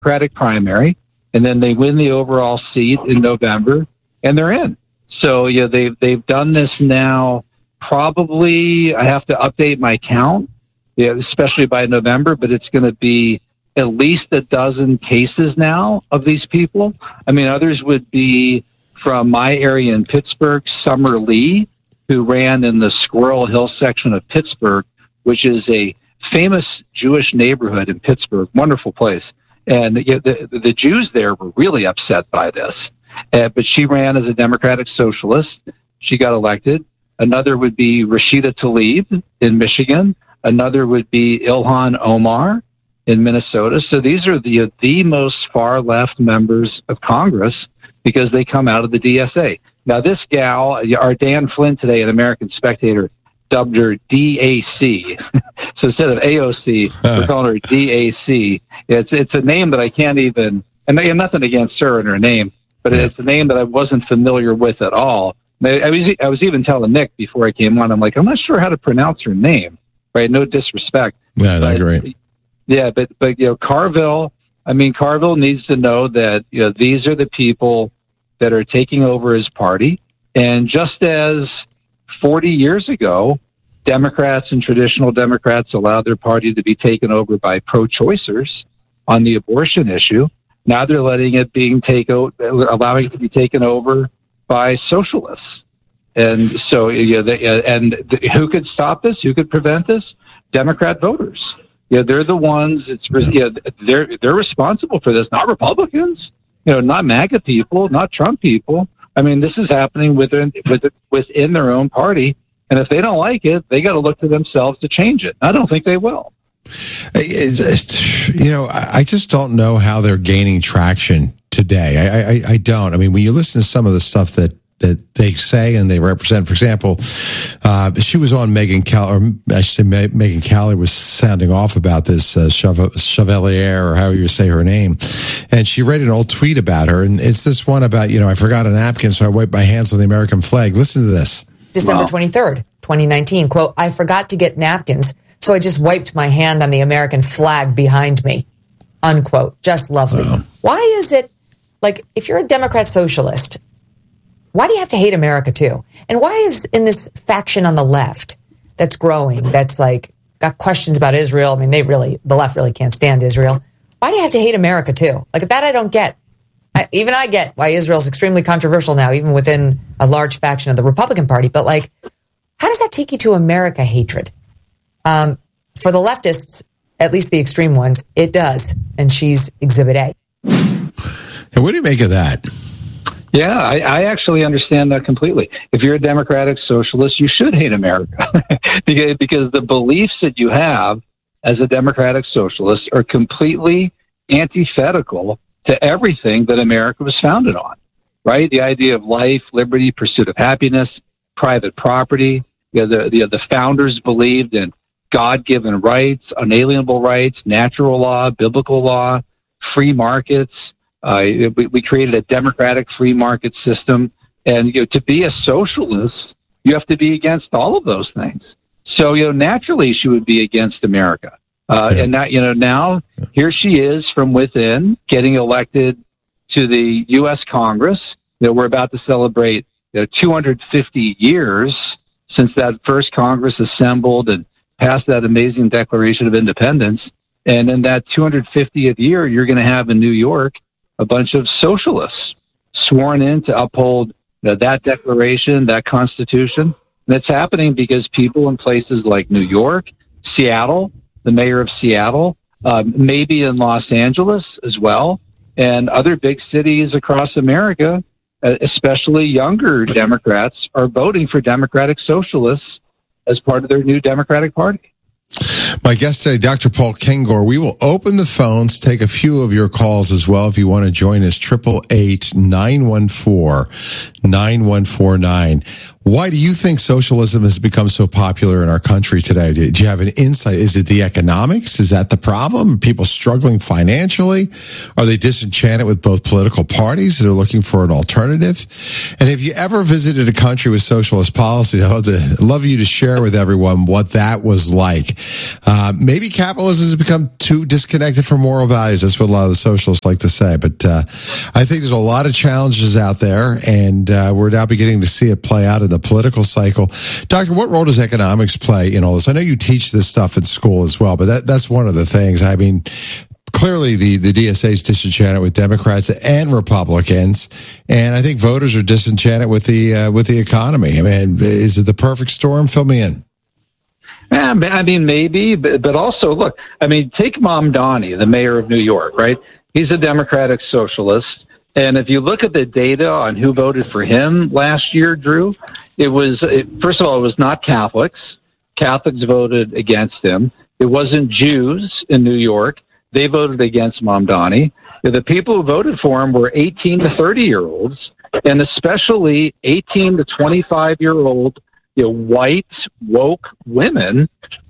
Democratic primary, and then they win the overall seat in November, and they're in. So they've done this now. Probably I have to update my count, especially by November, but it's going to be at least a dozen cases now of these people. I mean, others would be from my area in Pittsburgh, Summer Lee, who ran in the Squirrel Hill section of Pittsburgh, which is a famous Jewish neighborhood in Pittsburgh, wonderful place. And the Jews there were really upset by this. But she ran as a Democratic Socialist. She got elected. Another would be Rashida Tlaib in Michigan. Another would be Ilhan Omar in Minnesota. So these are the most far-left members of Congress because they come out of the DSA. Now, this gal, our Dan Flynn today in American Spectator, dubbed her DAC. So instead of AOC, we're calling her DAC. It's a name that I can't even, and I have nothing against her and her name, but it's a name that I wasn't familiar with at all. I was even telling Nick before I came on, I'm like, I'm not sure how to pronounce her name, right? No disrespect. Yeah, I agree. Yeah, but Carville, I mean, Carville needs to know that these are the people that are taking over his party. And just as 40 years ago, Democrats and traditional Democrats allowed their party to be taken over by pro-choicers on the abortion issue, now they're allowing it to be taken over by socialists. And so, who could stop this? Who could prevent this? Democrat voters. They're the ones. They're responsible for this, not Republicans. Not MAGA people, not Trump people. I mean, this is happening within their own party, and if they don't like it, they got to look to themselves to change it. I don't think they will. I just don't know how they're gaining traction today. I don't. I mean, when you listen to some of the stuff that they say and they represent, for example, she was on Megyn Kelly, or I should say Megyn Kelly was sounding off about this Chevalier, or however you say her name, and she read an old tweet about her, and it's this one about, I forgot a napkin, so I wiped my hands with the American flag. Listen to this. December 23rd, 2019, quote, I forgot to get napkins, so I just wiped my hand on the American flag behind me, unquote. Just lovely. Why is it, like, if you're a Democrat socialist, why do you have to hate America too? And why is in this faction on the left that's growing, that's like got questions about Israel? I mean, the left really can't stand Israel. Why do you have to hate America too? Like, that I don't get. Even I get why Israel's extremely controversial now, even within a large faction of the Republican Party. But like, how does that take you to America hatred? For the leftists, at least the extreme ones, it does. And she's Exhibit A. And what do you make of that? Yeah, I actually understand that completely. If you're a Democratic Socialist, you should hate America because the beliefs that you have as a Democratic Socialist are completely antithetical to everything that America was founded on, right? The idea of life, liberty, pursuit of happiness, private property. The founders believed in God-given rights, unalienable rights, natural law, biblical law, free markets. We created a democratic free market system. And to be a socialist, you have to be against all of those things. So, naturally she would be against America. And that, now here she is from within getting elected to the U.S. Congress. We're about to celebrate 250 years since that first Congress assembled and passed that amazing Declaration of Independence. And in that 250th year, you're going to have in New York a bunch of socialists sworn in to uphold that declaration, that Constitution. And it's happening because people in places like New York, Seattle, the mayor of Seattle, maybe in Los Angeles as well, and other big cities across America, especially younger Democrats, are voting for Democratic Socialists as part of their new Democratic Party. My guest today, Dr. Paul Kengor. We will open the phones, take a few of your calls as well if you want to join us. 888-914-9149. Why do you think socialism has become so popular in our country today? Do you have an insight? Is it the economics? Is that the problem? Are people struggling financially? Are they disenchanted with both political parties? They're looking for an alternative. And have you ever visited a country with socialist policy? I'd love you to share with everyone what that was like. Maybe capitalism has become too disconnected from moral values. That's what a lot of the socialists like to say. But I think there's a lot of challenges out there, and we're now beginning to see it play out in the political cycle. Doctor, what role does economics play in all this? I know you teach this stuff in school as well, but that's one of the things. I mean, clearly the DSA is disenchanted with Democrats and Republicans, and I think voters are disenchanted with the economy. I mean, is it the perfect storm? Fill me in. Yeah, I mean, maybe, but also, look, I mean, take Mamdani, the mayor of New York, right? He's a Democratic socialist. And if you look at the data on who voted for him last year, Drew, first of all, it was not Catholics. Catholics voted against him. It wasn't Jews in New York. They voted against Mamdani. The people who voted for him were 18 to 30-year-olds, and especially 18 to 25-year-old white, woke women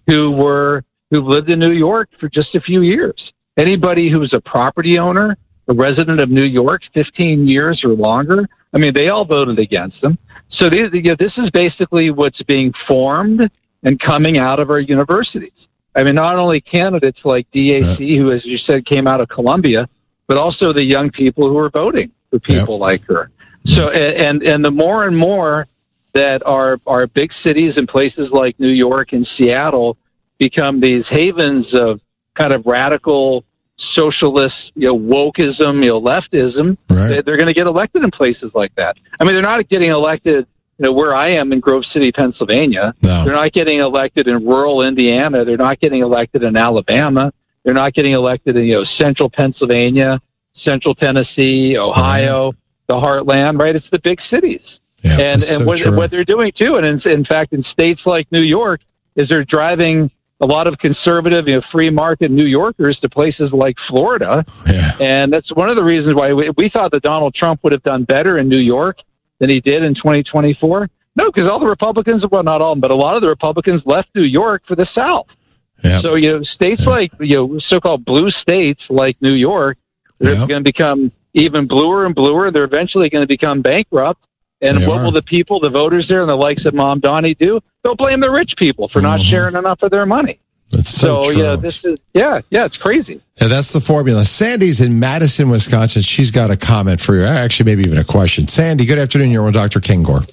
who lived in New York for just a few years. Anybody who was a property owner, a resident of New York, 15 years or longer, I mean, they all voted against them. So this is basically what's being formed and coming out of our universities. I mean, not only candidates like DAC, who, as you said, came out of Columbia, but also the young people who are voting for people like her. So, and the more and more that our big cities and places like New York and Seattle become these havens of kind of radical socialist, wokeism, leftism, they're going to get elected in places like that. I mean, they're not getting elected, where I am in Grove City, Pennsylvania. No. They're not getting elected in rural Indiana. They're not getting elected in Alabama. They're not getting elected in, central Pennsylvania, central Tennessee, Ohio, the heartland, right? It's the big cities. Yeah, and what they're doing too, and in fact, in states like New York, is they're driving a lot of conservative, free market New Yorkers to places like Florida. Yeah. And that's one of the reasons why we thought that Donald Trump would have done better in New York than he did in 2024. No, because all the Republicans, well, not all of them, but a lot of the Republicans left New York for the South. Yep. So, states like, so-called blue states like New York, they're going to become even bluer and bluer. They're eventually going to become bankrupt. And what will the people, the voters there and the likes of Mamdani do? They'll blame the rich people for not sharing enough of their money. That's so true. This is, it's crazy. Yeah, that's the formula. Sandy's in Madison, Wisconsin. She's got a comment for you. Actually, maybe even a question. Sandy, good afternoon. You're on Dr. Kingor.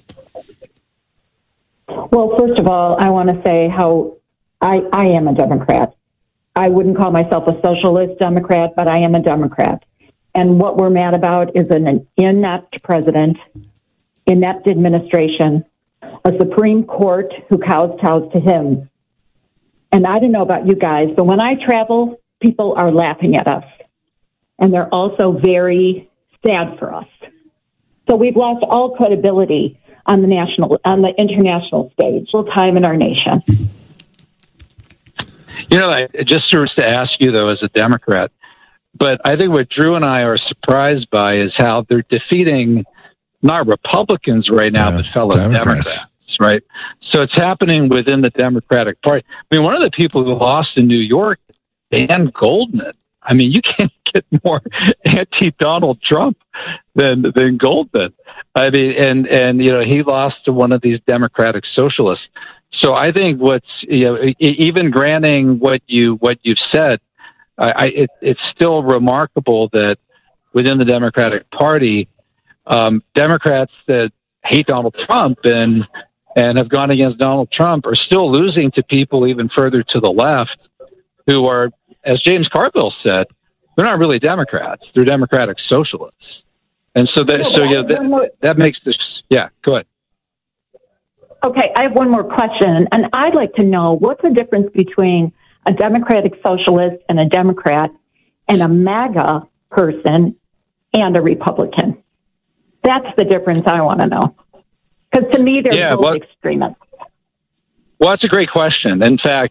Well, first of all, I want to say how I am a Democrat. I wouldn't call myself a socialist Democrat, but I am a Democrat. And what we're mad about is an inept president, inept administration, a Supreme Court who kowtows to him. And I don't know about you guys, but when I travel, people are laughing at us. And they're also very sad for us. So we've lost all credibility on the international stage, full time in our nation. Just to ask you, though, as a Democrat, but I think what Drew and I are surprised by is how they're defeating not Republicans right now, but fellow Democrats, right? So it's happening within the Democratic Party. I mean, one of the people who lost in New York, Dan Goldman. I mean, you can't get more anti-Donald Trump than Goldman. I mean, and he lost to one of these Democratic socialists. So I think even granting what you've said, it's still remarkable that within the Democratic Party, Democrats that hate Donald Trump and have gone against Donald Trump are still losing to people even further to the left who are, as James Carville said, they're not really Democrats. They're Democratic socialists. And so that makes this, go ahead. Okay, I have one more question, and I'd like to know what's the difference between a Democratic socialist and a Democrat and a MAGA person and a Republican. That's the difference I want to know. Because to me, they're both extremists. Well, that's a great question. In fact,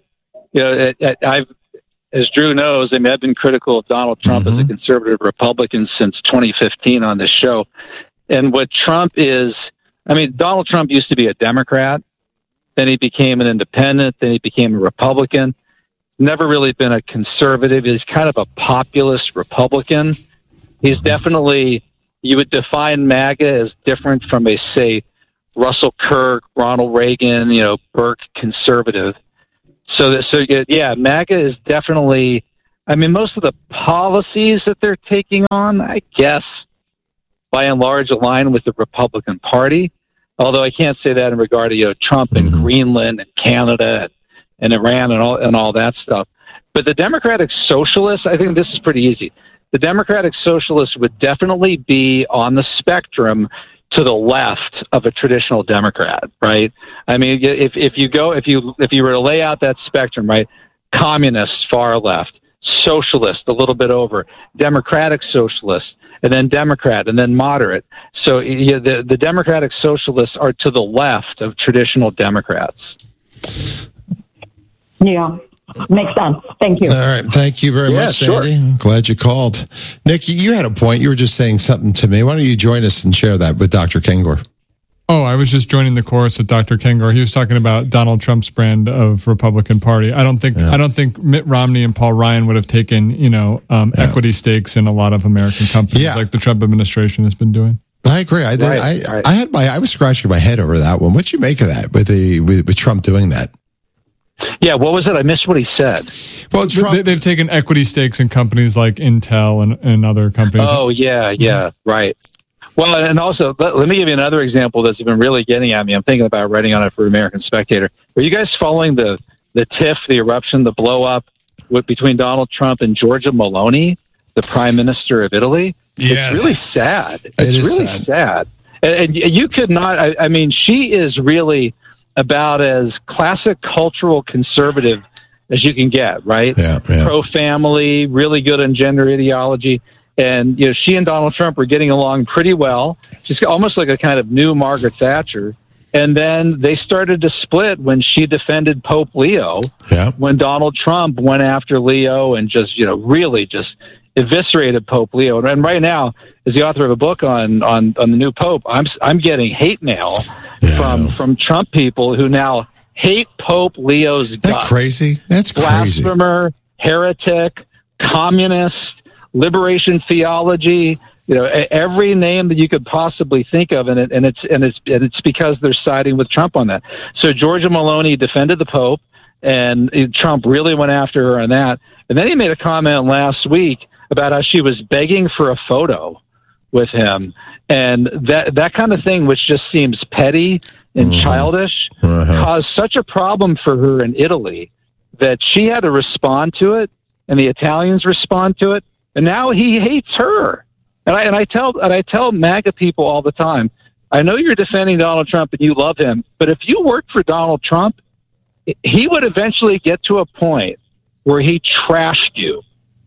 as Drew knows, I've been critical of Donald Trump as a conservative Republican since 2015 on this show. And what Trump is, I mean, Donald Trump used to be a Democrat, then he became an independent, then he became a Republican. Never really been a conservative. He's kind of a populist Republican. He's definitely, you would define MAGA as different from a, say, Russell Kirk, Ronald Reagan, Burke conservative. So yeah, MAGA is definitely, I mean, most of the policies that they're taking on, I guess, by and large, align with the Republican Party. Although I can't say that in regard to Trump and Greenland and Canada and Iran and all that stuff. But the Democratic Socialists, I think this is pretty easy. The Democratic Socialists would definitely be on the spectrum to the left of a traditional Democrat, right? I mean, if you were to lay out that spectrum, right? Communists, far left; socialist, a little bit over; Democratic Socialist, and then Democrat, and then moderate. So the Democratic Socialists are to the left of traditional Democrats. Yeah, makes sense. Thank you. All right. Thank you very much, Sandy. Sure. Glad you called. Nick, you had a point. You were just saying something to me. Why don't you join us and share that with Dr. Kengor? Oh, I was just joining the chorus with Dr. Kengor. He was talking about Donald Trump's brand of Republican Party. I don't think Mitt Romney and Paul Ryan would have taken, equity stakes in a lot of American companies like the Trump administration has been doing. I agree. I was scratching my head over that one. What you make of that with Trump doing that? Yeah, what was it? I missed what he said. Well, Trump, they've taken equity stakes in companies like Intel and other companies. Oh, yeah, right. Well, and also, let me give you another example that's been really getting at me. I'm thinking about writing on it for American Spectator. Are you guys following the tiff, the eruption, the blow-up between Donald Trump and Giorgia Meloni, the Prime Minister of Italy? Yeah. It's really sad. It's really sad. And you could not, I mean, she is really about as classic cultural conservative as you can get, right? Yeah. Pro-family, really good on gender ideology. And, she and Donald Trump were getting along pretty well. She's almost like a kind of new Margaret Thatcher. And then they started to split when she defended Pope Leo. Yeah. When Donald Trump went after Leo and just, really just eviscerated Pope Leo. And right now, as the author of a book on the new Pope, I'm getting hate mail from Trump people who now hate Pope Leo's guts. That's crazy. That's crazy. Blasphemer, heretic, communist, liberation theology, every name that you could possibly think of, and it's because they're siding with Trump on that. So Giorgia Meloni defended the Pope, and Trump really went after her on that. And then he made a comment last week about how she was begging for a photo with him, and that kind of thing, which just seems petty and childish, caused such a problem for her in Italy that she had to respond to it, and the Italians respond to it. And now he hates her. And I tell MAGA people all the time, I know you're defending Donald Trump and you love him, but if you worked for Donald Trump, he would eventually get to a point where he trashed you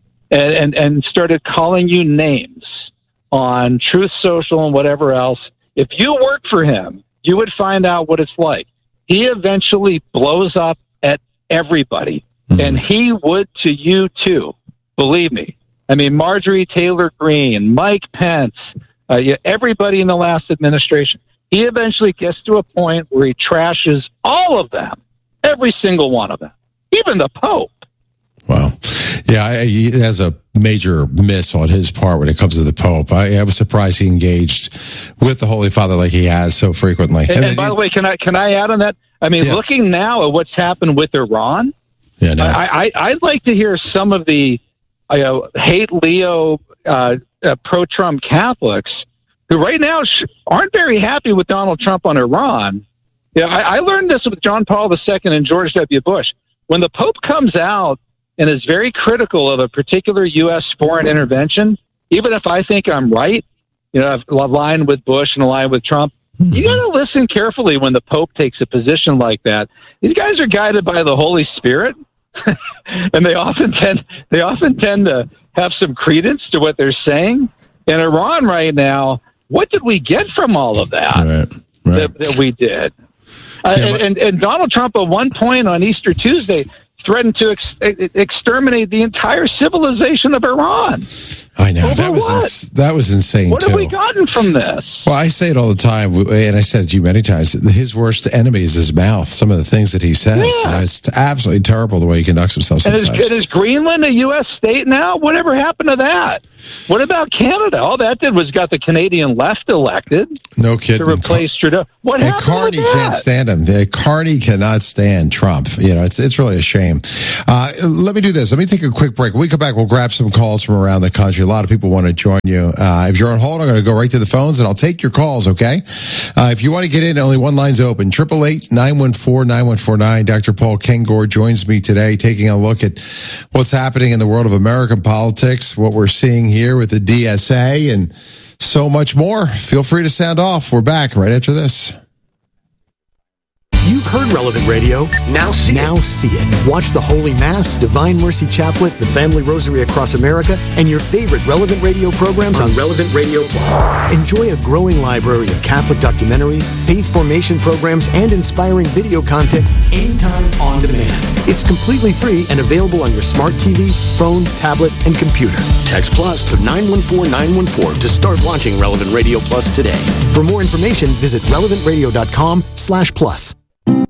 and started calling you names on Truth Social and whatever else. If you worked for him, you would find out what it's like. He eventually blows up at everybody, and he would to you too. Believe me. I mean, Marjorie Taylor Greene, Mike Pence, everybody in the last administration. He eventually gets to a point where he trashes all of them, every single one of them, even the Pope. Wow. Yeah, he has a major miss on his part when it comes to the Pope. I was surprised he engaged with the Holy Father like he has so frequently. And by the way, can I add on that? I mean, looking now at what's happened with Iran, I'd like to hear some of the hate Leo pro-Trump Catholics who right now aren't very happy with Donald Trump on Iran. I learned this with John Paul II and George W. Bush. When the Pope comes out and is very critical of a particular U.S. foreign intervention, even if I think I'm right, I've aligned with Bush and aligned with Trump, you got to listen carefully when the Pope takes a position like that. These guys are guided by the Holy Spirit. And they often tend to have some credence to what they're saying. In Iran right now, what did we get from all of that that we did? And Donald Trump at one point on Easter Tuesday threatened to exterminate the entire civilization of Iran. I know. Over That was insane, What too. have we gotten from this? Well, I say it all the time, and I said it to you many times. His worst enemy is his mouth. Some of the things that he says. Yeah. You know, it's absolutely terrible the way he conducts himself And sometimes. is Greenland a U.S. state now? Whatever happened to that? What about Canada? All that did was got the Canadian left elected No kidding. to replace Trudeau. What And happened Carney with that? can't stand him. Carney cannot stand Trump. You know, it's really a shame. Let me do this. Let me take a quick break. When we come back, we'll grab some calls from around the country. A lot of people want to join you. If you're on hold, I'm going to go right to the phones, and I'll take your calls, okay? If you want to get in, only one line's open. 888-914-9149. Dr. Paul Kengor joins me today, taking a look at what's happening in the world of American politics, what we're seeing here with the DSA, and so much more. Feel free to sound off. We're back right after this. You've heard Relevant Radio. Now see it. Watch the Holy Mass, Divine Mercy Chaplet, the Family Rosary Across America, and your favorite Relevant Radio programs on Relevant Radio Plus. Enjoy a growing library of Catholic documentaries, faith formation programs, and inspiring video content anytime on demand. It's completely free and available on your smart TV, phone, tablet, and computer. Text Plus to 914-914 to start watching Relevant Radio Plus today. For more information, visit relevantradio.com/plus.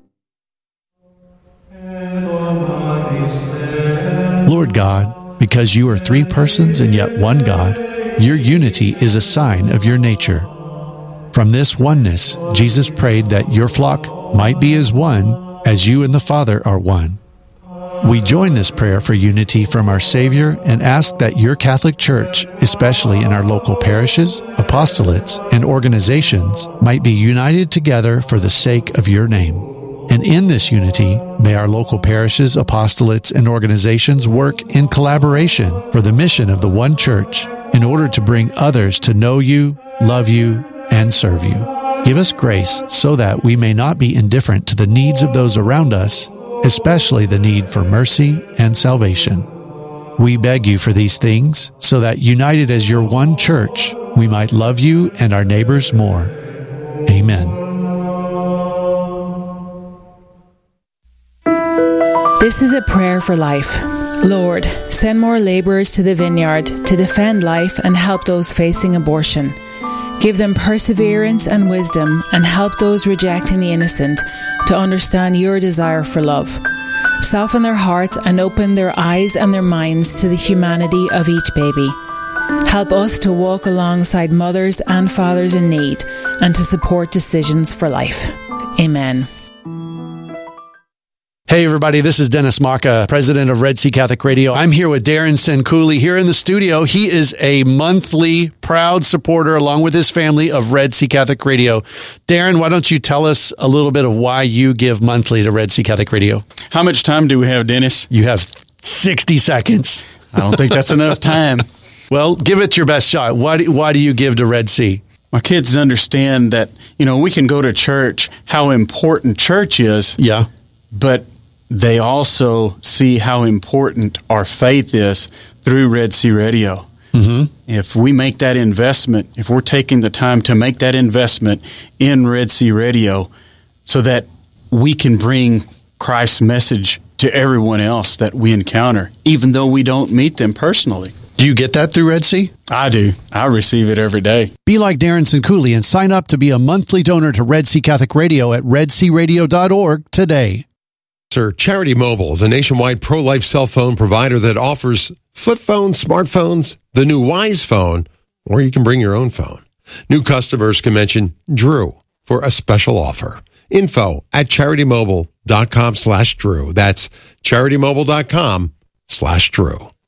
Lord God, because you are three persons and yet one God, your unity is a sign of your nature. From this oneness, Jesus prayed that your flock might be as one as you and the Father are one. We join this prayer for unity from our Savior and ask that your Catholic Church, especially in our local parishes, apostolates, and organizations, might be united together for the sake of your name. And in this unity, may our local parishes, apostolates, and organizations work in collaboration for the mission of the one church in order to bring others to know you, love you, and serve you. Give us grace so that we may not be indifferent to the needs of those around us, especially the need for mercy and salvation. We beg you for these things so that, united as your one church, we might love you and our neighbors more. Amen. This is a prayer for life. Lord, send more laborers to the vineyard to defend life and help those facing abortion. Give them perseverance and wisdom and help those rejecting the innocent to understand your desire for love. Soften their hearts and open their eyes and their minds to the humanity of each baby. Help us to walk alongside mothers and fathers in need and to support decisions for life. Amen. Hey everybody, this is Dennis Maka, president of Red Sea Catholic Radio. I'm here with Darren Senkouli here in the studio. He is a monthly proud supporter along with his family of Red Sea Catholic Radio. Darren, why don't you tell us a little bit of why you give monthly to Red Sea Catholic Radio? How much time do we have, Dennis? You have 60 seconds. I don't think that's enough time. Well, give it your best shot. Why do you give to Red Sea? My kids understand that, we can go to church, how important church is. Yeah. But they also see how important our faith is through Red Sea Radio. Mm-hmm. If we make that investment, if we're taking the time to make that investment in Red Sea Radio so that we can bring Christ's message to everyone else that we encounter, even though we don't meet them personally. Do you get that through Red Sea? I do. I receive it every day. Be like Darren Senkouli and sign up to be a monthly donor to Red Sea Catholic Radio at redsearadio.org today. Charity Mobile is a nationwide pro-life cell phone provider that offers flip phones, smartphones, the new Wise phone, or you can bring your own phone. New customers can mention Drew for a special offer. Info at CharityMobile.com/Drew. That's CharityMobile.com/Drew.